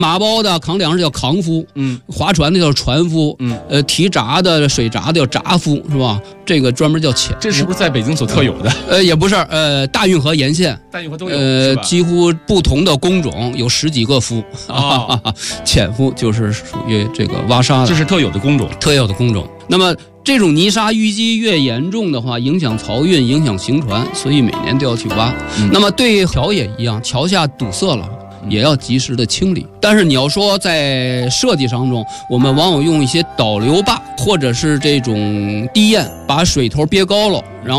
马包的、扛粮食叫扛夫，划船的叫船夫，提闸的、水闸的叫闸夫，是吧？这个专门叫潜夫。 这是不是在北京所特有的？ 也不是，大运河沿线， 大运河都有， 几乎不同的工种有10几个夫。潜夫就是属于这个挖沙的， 这是特有的工种， 特有的工种。那么这种泥沙淤积越严重的话，影响漕运，影响行船，所以每年都要去挖。那么对桥也一样，桥下堵塞了，也要及时的清理。但是你要说在设计当中，我们往往用一些导流坝或者是这种堤堰，把水头憋高了，然后